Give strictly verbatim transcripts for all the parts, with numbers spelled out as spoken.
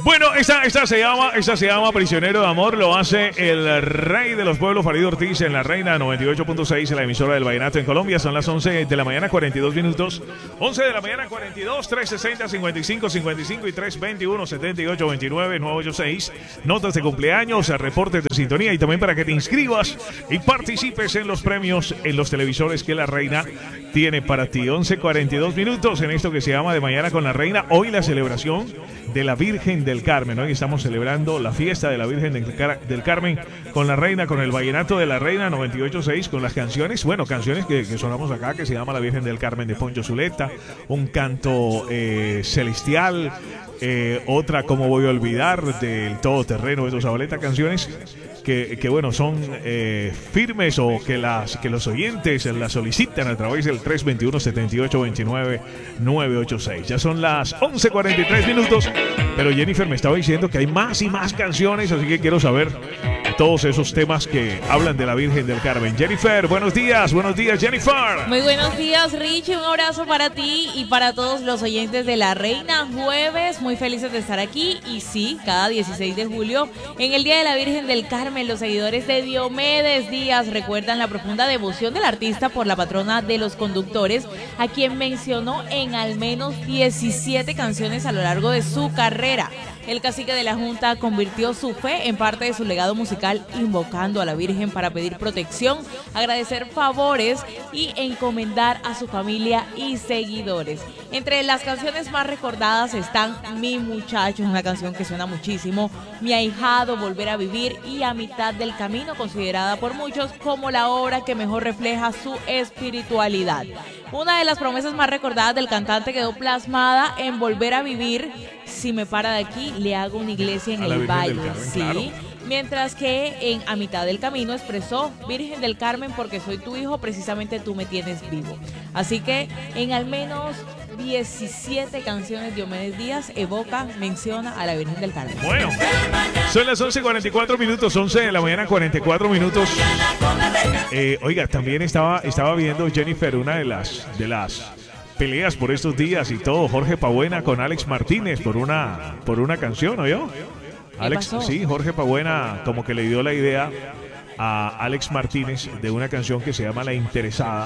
Bueno, esta, esta, se llama, esta se llama Prisionero de Amor. Lo hace el rey de los pueblos, Farid Ortiz, en La Reina noventa y ocho punto seis, en la emisora del Vallenato en Colombia. Son las once de la mañana, cuarenta y dos minutos. once de la mañana, cuarenta y dos, trescientos sesenta, cincuenta y cinco, cincuenta y cinco y trescientos veintiuno, setenta y ocho, veintinueve, novecientos ochenta y seis. Notas de cumpleaños, reportes de sintonía y también para que te inscribas y participes en los premios en los televisores que La Reina tiene para ti. once cuarenta y dos minutos en esto que se llama De Mañana con La Reina. Hoy la celebración de la Virgen del Carmen. Hoy estamos celebrando la fiesta de la Virgen del, Car del Carmen con La Reina, con el Vallenato de La Reina noventa y ocho punto seis, con las canciones, bueno, canciones que, que sonamos acá, que se llama La Virgen del Carmen de Poncho Zuleta, un canto eh, celestial, eh, otra Cómo voy a olvidar del Todoterreno de Dos Zabaleta, canciones que, que bueno, son eh, firmes o que las que los oyentes las solicitan a través del tres dos uno, siete ocho dos nueve, nueve ocho seis. Ya son las once cuarenta y tres minutos, pero Jennifer me estaba diciendo que hay más y más canciones, así que quiero saber todos esos temas que hablan de la Virgen del Carmen. Jennifer, buenos días, buenos días, Jennifer. Muy buenos días, Richie, un abrazo para ti y para todos los oyentes de La Reina. Jueves, muy felices de estar aquí y sí, cada dieciséis de julio, en el Día de la Virgen del Carmen, los seguidores de Diomedes Díaz recuerdan la profunda devoción del artista por la patrona de los conductores, a quien mencionó en al menos diecisiete canciones a lo largo de su carrera. El cacique de la Junta convirtió su fe en parte de su legado musical, invocando a la Virgen para pedir protección, agradecer favores y encomendar a su familia y seguidores. Entre las canciones más recordadas están Mi Muchacho, una canción que suena muchísimo, Mi Ahijado, Volver a Vivir y A Mitad del Camino, considerada por muchos como la obra que mejor refleja su espiritualidad. Una de las promesas más recordadas del cantante quedó plasmada en Volver a Vivir. Si me para de aquí, le hago una iglesia en el valle. Sí. Claro. Mientras que en A Mitad del Camino expresó: Virgen del Carmen, porque soy tu hijo, precisamente tú me tienes vivo. Así que en al menos diecisiete canciones Diomedes Díaz evoca, menciona a la Virgen del Carmen. Bueno, son las once cuarenta y cuatro minutos, once de la mañana, cuarenta y cuatro minutos. Eh, oiga, también estaba, estaba viendo, Jennifer, una de las, de las peleas por estos días y todo. Jorge Pabuena con Alex Martínez por una, por una canción, ¿o yo? Alex, pasó? Sí, Jorge Pabuena como que le dio la idea a Alex Martínez de una canción que se llama La Interesada.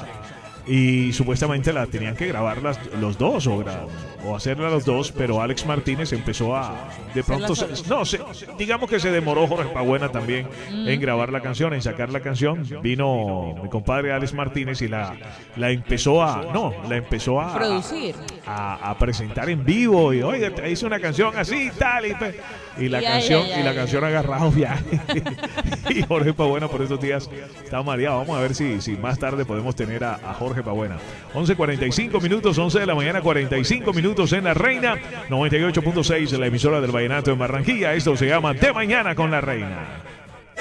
Y supuestamente la tenían que grabar las, los dos o, o hacerla los dos, pero Alex Martínez empezó a de pronto se, no se, digamos que se demoró Jorge Pabuena también mm. en grabar la canción, en sacar la canción. Vino mi compadre Alex Martínez y la, la empezó a no la empezó a producir, a, a presentar en vivo y oiga, te hice una canción así tal y, y la ya, canción ya, ya, y la ya. canción agarrado viaje. Y Jorge Pabuena por estos días está mareado. Vamos a ver si, si más tarde podemos tener a, a Jorge Pabuena. once cuarenta y cinco minutos, once de la mañana, cuarenta y cinco minutos en La Reina noventa y ocho punto seis, en la emisora del Vallenato en Barranquilla. Esto se llama De Mañana con La Reina.